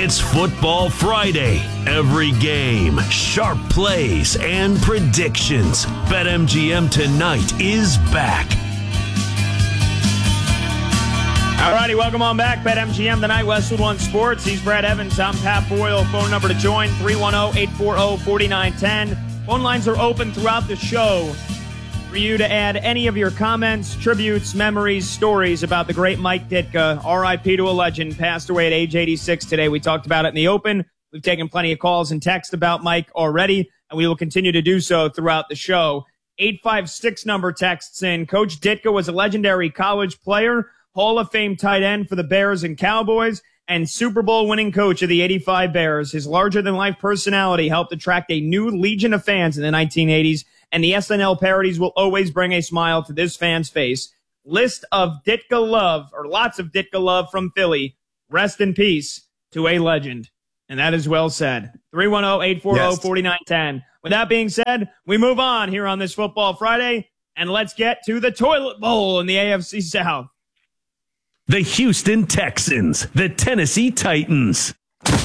It's Football Friday. Every game, sharp plays, and predictions. BetMGM tonight is back. Alrighty, welcome on back. BetMGM tonight, Westwood One Sports. He's Brad Evans. I'm Pat Boyle. Phone number to join, 310-840-4910. Phone lines are open throughout the show for you to add any of your comments, tributes, memories, stories about the great Mike Ditka, RIP to a legend, passed away at age 86 today. We talked about it in the open. We've taken plenty of calls and texts about Mike already, and we will continue to do so throughout the show. 856 number texts in. Coach Ditka was a legendary college player, Hall of Fame tight end for the Bears and Cowboys, and Super Bowl winning coach of the 85 Bears. His larger-than-life personality helped attract a new legion of fans in the 1980s, and the SNL parodies will always bring a smile to this fan's face. List of Ditka love, or lots of Ditka love from Philly. Rest in peace to a legend. And that is well said. 310-840-4910. With that being said, we move on here on this Football Friday, and let's get to the toilet bowl in the AFC South. The Houston Texans, the Tennessee Titans.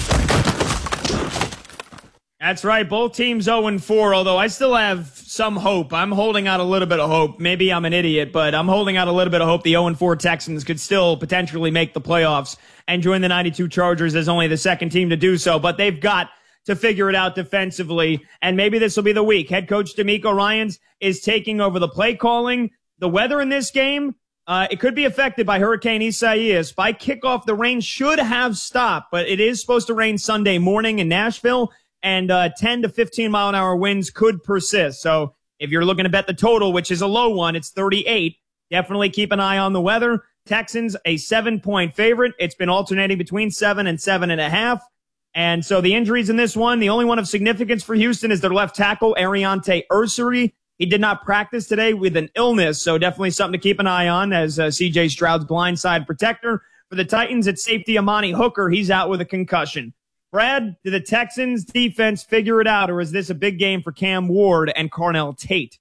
That's right. Both teams 0-4, although I still have some hope. I'm holding out a little bit of hope. Maybe I'm an idiot, but I'm holding out a little bit of hope the 0-4 Texans could still potentially make the playoffs and join the 92 Chargers as only the second team to do so. But they've got to figure it out defensively, and maybe this will be the week. Head coach DeMeco Ryans is taking over the play calling. The weather in this game, it could be affected by Hurricane Isaias. By kickoff, the rain should have stopped, but it is supposed to rain Sunday morning in Nashville, and 10 to 15-mile-an-hour winds could persist. So if you're looking to bet the total, which is a low one, it's 38. Definitely keep an eye on the weather. Texans, a 7-point favorite. It's been alternating between 7 and 7.5. And so the injuries in this one, the only one of significance for Houston is their left tackle, Ariante Ursary. He did not practice today with an illness, so definitely something to keep an eye on as C.J. Stroud's blindside protector. For the Titans, it's safety Amani Hooker. He's out with a concussion. Brad, did the Texans defense figure it out, or is this a big game for Cam Ward and Carnell Tate?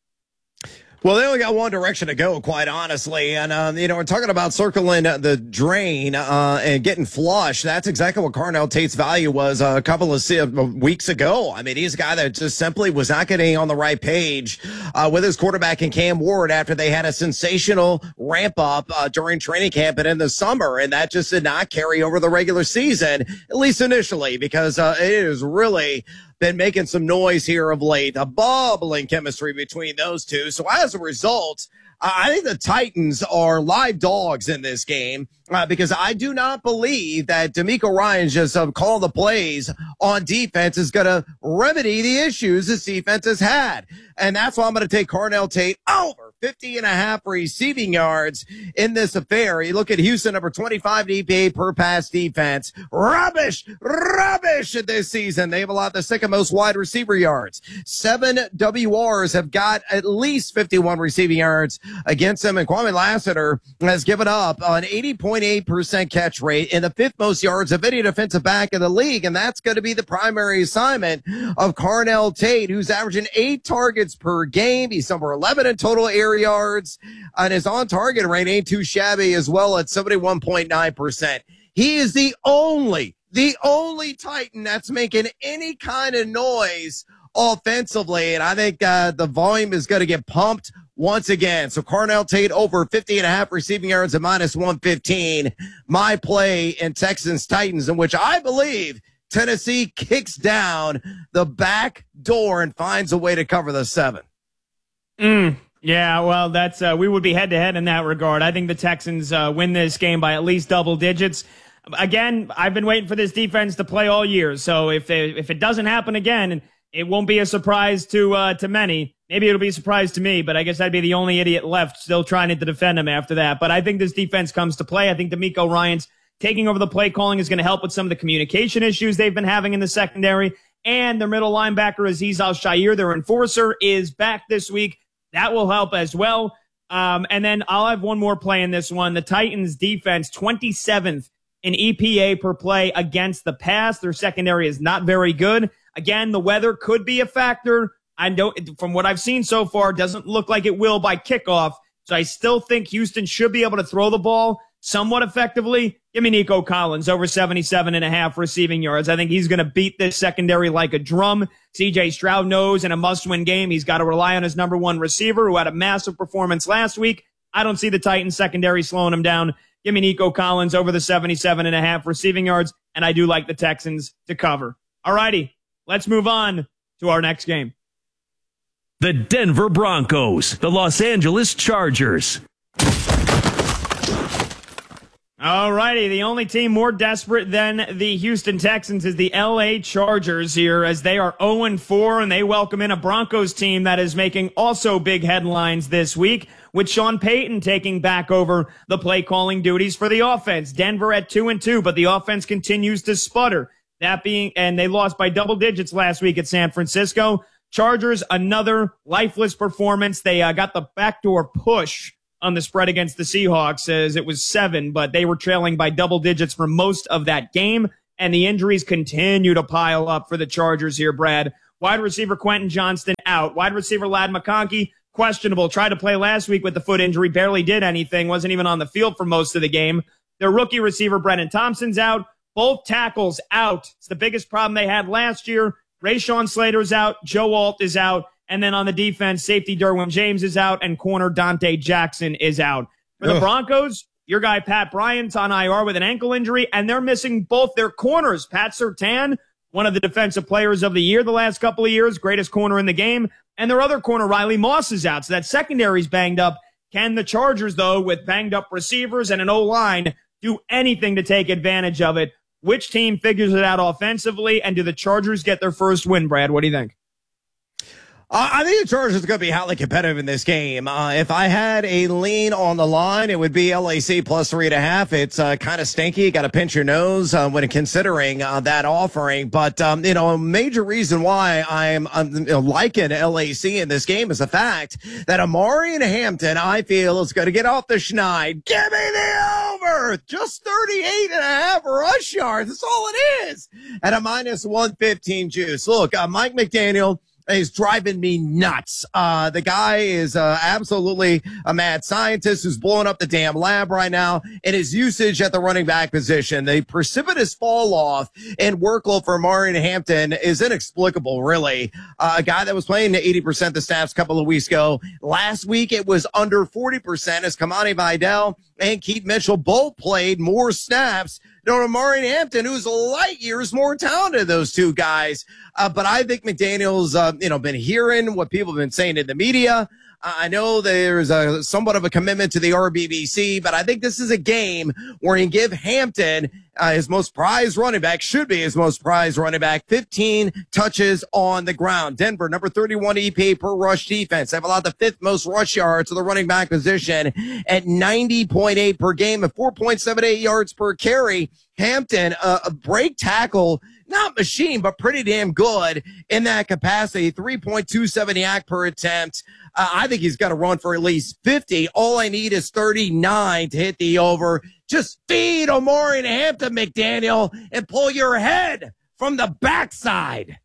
Well, they only got one direction to go, quite honestly. And, we're talking about circling the drain and getting flush. That's exactly what Carnell Tate's value was a couple of weeks ago. I mean, he's a guy that just simply was not getting on the right page with his quarterback in Cam Ward after they had a sensational ramp up during training camp and in the summer. And that just did not carry over the regular season, at least initially, because it is really been making some noise here of late, a bubbling chemistry between those two. So as a result, I think the Titans are live dogs in this game because I do not believe that DeMeco Ryan just calling the plays on defense is going to remedy the issues this defense has had. And that's why I'm going to take Carnell Tate over 50.5 receiving yards in this affair. You look at Houston, number 25 EPA per pass defense. Rubbish this season. They've allowed the second most wide receiver yards. 7 WRs have got at least 51 receiving yards against them. And Kwame Lassiter has given up an 80.8% catch rate and the 5th most yards of any defensive back in the league. And that's going to be the primary assignment of Carnell Tate, who's averaging 8 targets per game. He's number 11 in total air yards, and his on-target rate ain't too shabby as well at 71.9%. He is the only Titan that's making any kind of noise offensively, and I think the volume is going to get pumped once again. So Carnell Tate over 50.5 receiving yards at -115. My play in Texans Titans, in which I believe Tennessee kicks down the back door and finds a way to cover the 7. Yeah, well, that's we would be head-to-head in that regard. I think the Texans win this game by at least double digits. Again, I've been waiting for this defense to play all year, so if it doesn't happen again, it won't be a surprise to many. Maybe it'll be a surprise to me, but I guess I'd be the only idiot left still trying to defend him after that. But I think this defense comes to play. I think DeMeco Ryans taking over the play calling is going to help with some of the communication issues they've been having in the secondary. And their middle linebacker, Azeez Al-Shaair, their enforcer, is back this week. That will help as well. And then I'll have one more play in this one. The Titans defense, 27th in EPA per play against the pass. Their secondary is not very good. Again, the weather could be a factor. I don't, from what I've seen so far, doesn't look like it will by kickoff. So I still think Houston should be able to throw the ball somewhat effectively. Give me Nico Collins over 77.5 receiving yards. I think he's going to beat this secondary like a drum. CJ Stroud knows in a must-win game he's got to rely on his number one receiver who had a massive performance last week. I don't see the Titans secondary slowing him down. Give me Nico Collins over the 77.5 receiving yards, and I do like the Texans to cover. All righty, let's move on to our next game. The Denver Broncos, the Los Angeles Chargers. All righty, the only team more desperate than the Houston Texans is the LA Chargers here, as they are 0-4, and they welcome in a Broncos team that is making also big headlines this week, with Sean Payton taking back over the play calling duties for the offense. Denver at 2-2, but the offense continues to sputter. And they lost by double digits last week at San Francisco. Chargers, another lifeless performance. They got the backdoor push on the spread against the Seahawks, as it was 7, but they were trailing by double digits for most of that game, and the injuries continue to pile up for the Chargers here, Brad. Wide receiver Quentin Johnston out. Wide receiver Ladd McConkey, questionable. Tried to play last week with the foot injury, barely did anything, wasn't even on the field for most of the game. Their rookie receiver Brennan Thompson's out. Both tackles out. It's the biggest problem they had last year. Rashawn Slater's out. Joe Alt is out. And then on the defense, safety Derwin James is out, and corner Dante Jackson is out. For the Broncos, your guy Pat Bryant's on IR with an ankle injury, and they're missing both their corners. Pat Surtain, one of the defensive players of the year the last couple of years, greatest corner in the game, and their other corner, Riley Moss, is out. So that secondary's banged up. Can the Chargers, though, with banged up receivers and an O-line, do anything to take advantage of it? Which team figures it out offensively, and do the Chargers get their first win, Brad? What do you think? I think the Chargers are going to be highly competitive in this game. If I had a lean on the line, it would be LAC plus 3.5. It's kind of stinky. You got to pinch your nose when considering that offering. But, a major reason why I'm liking LAC in this game is the fact that Omarion Hampton, I feel, is going to get off the schneid. Give me the over! Just 38.5 rush yards. That's all it is. At a minus 115 juice. Look, Mike McDaniel is driving me nuts. The guy is absolutely a mad scientist who's blowing up the damn lab right now, and his usage at the running back position, the precipitous fall off in workload for Omarion Hampton is inexplicable, really. A guy that was playing 80% of the snaps a couple of weeks ago. Last week, it was under 40% as Kamani Vidal and Keith Mitchell both played more snaps. Omarion Hampton, who's light years more talented, those two guys. But I think McDaniel's, been hearing what people have been saying in the media. I know there's somewhat of a commitment to the RBBC, but I think this is a game where you give Hampton his most prized running back, should be his most prized running back, 15 touches on the ground. Denver, number 31 EPA per rush defense. They've allowed the 5th most rush yards to the running back position at 90.8 per game and 4.78 yards per carry. Hampton, a break tackle, not machine, but pretty damn good in that capacity. 3.27 yak per attempt. I think he's got to run for at least 50. All I need is 39 to hit the over. Just feed Omarion Hampton, McDaniel, and pull your head from the backside.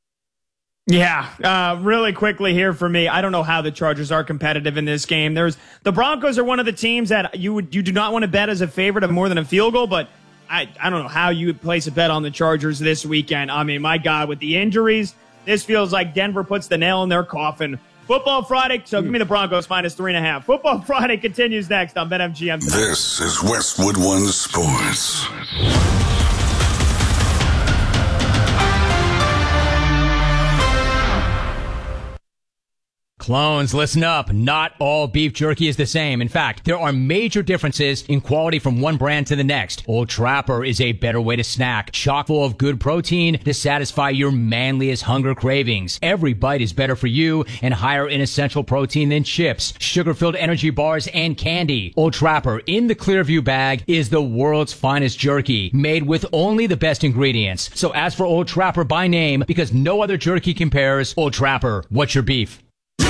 Yeah, really quickly here for me, I don't know how the Chargers are competitive in this game. The Broncos are one of the teams that you do not want to bet as a favorite of more than a field goal, but I don't know how you would place a bet on the Chargers this weekend. I mean, my God, with the injuries, this feels like Denver puts the nail in their coffin. Football Friday, so give me the Broncos minus 3.5. Football Friday continues next on BetMGM tonight. This is Westwood One Sports. Clones, listen up. Not all beef jerky is the same. In fact, there are major differences in quality from one brand to the next. Old Trapper is a better way to snack, chock full of good protein to satisfy your manliest hunger cravings. Every bite is better for you and higher in essential protein than chips, sugar-filled energy bars, and candy. Old Trapper in the Clearview bag is the world's finest jerky, made with only the best ingredients. So ask for Old Trapper by name because no other jerky compares. Old Trapper, what's your beef?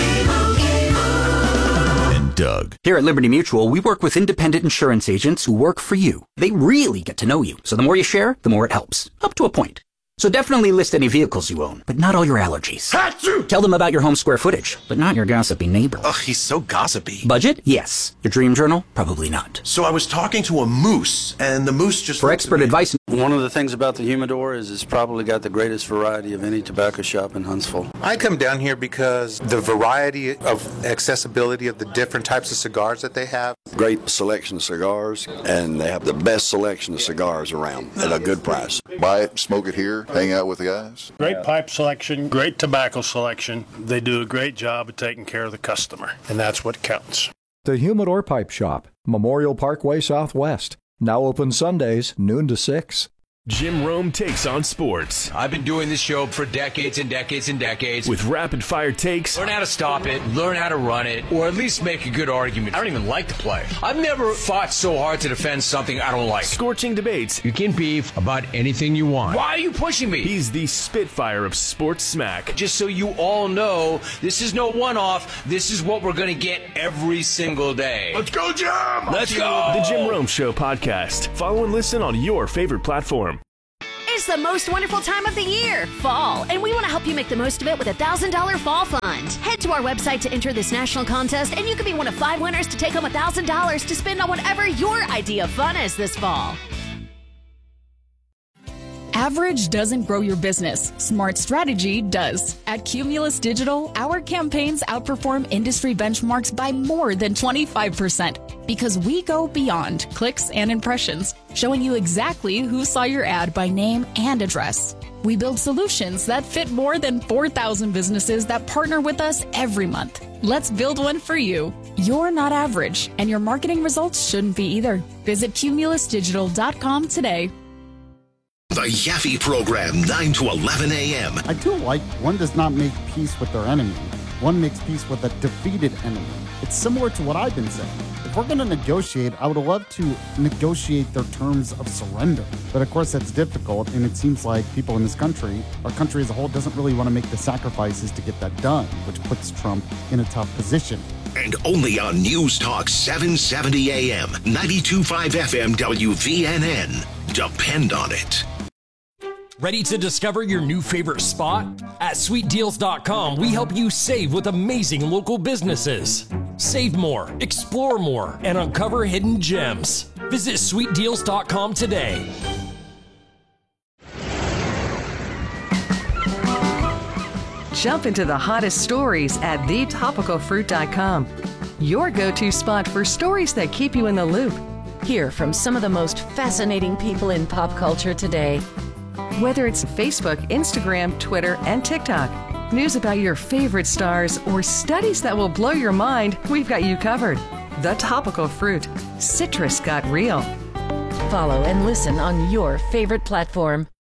Doug. Here at Liberty Mutual, we work with independent insurance agents who work for you. They really get to know you. So the more you share, the more it helps. Up to a point. So definitely list any vehicles you own, but not all your allergies. Achoo! Tell them about your home square footage, but not your gossipy neighbor. Ugh, he's so gossipy. Budget? Yes. Your dream journal? Probably not. So I was talking to a moose, and the moose just... For expert advice... One of the things about the Humidor is it's probably got the greatest variety of any tobacco shop in Huntsville. I come down here because the variety of accessibility of the different types of cigars that they have. Great selection of cigars, and they have the best selection of cigars around at a good price. Buy it, smoke it here, hang out with the guys. Great pipe selection, great tobacco selection. They do a great job of taking care of the customer, and that's what counts. The Humidor Pipe Shop, Memorial Parkway Southwest. Now open Sundays, noon to 6. Jim Rome takes on sports. I've been doing this show for decades and decades and decades. With rapid-fire takes. Learn how to stop it, learn how to run it, or at least make a good argument. I don't even like the play. I've never fought so hard to defend something I don't like. Scorching debates. You can beef about anything you want. Why are you pushing me? He's the Spitfire of sports smack. Just so you all know, this is no one-off. This is what we're going to get every single day. Let's go, Jim! Let's go! The Jim Rome Show podcast. Follow and listen on your favorite platform. It's the most wonderful time of the year, fall, and we want to help you make the most of it with a $1,000 fall fund. Head to our website to enter this national contest, and you could be one of 5 winners to take home $1,000 to spend on whatever your idea of fun is this fall. Average doesn't grow your business. Smart strategy does. At Cumulus Digital, our campaigns outperform industry benchmarks by more than 25% because we go beyond clicks and impressions, showing you exactly who saw your ad by name and address. We build solutions that fit more than 4,000 businesses that partner with us every month. Let's build one for you. You're not average, and your marketing results shouldn't be either. Visit cumulusdigital.com today. The Yaffe Program, 9 to 11 a.m. I do like one does not make peace with their enemy. One makes peace with a defeated enemy. It's similar to what I've been saying. If we're going to negotiate, I would love to negotiate their terms of surrender. But of course, that's difficult, and it seems like people in this country, our country as a whole, doesn't really want to make the sacrifices to get that done, which puts Trump in a tough position. And only on News Talk 770 AM, 92.5 FM WVNN. Depend on it. Ready to discover your new favorite spot? At SweetDeals.com, we help you save with amazing local businesses. Save more, explore more, and uncover hidden gems. Visit SweetDeals.com today. Jump into the hottest stories at thetopicalfruit.com. Your go-to spot for stories that keep you in the loop. Hear from some of the most fascinating people in pop culture today. Whether it's Facebook, Instagram, Twitter, and TikTok, news about your favorite stars, or studies that will blow your mind, we've got you covered. The Topical Fruit. Citrus got real. Follow and listen on your favorite platform.